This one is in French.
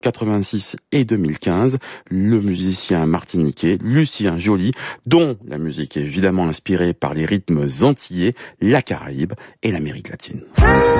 86 et 2015, le musicien martiniquais Lucien Joly, dont la musique est évidemment inspirée par les rythmes antillais, la Caraïbe et l'Amérique latine.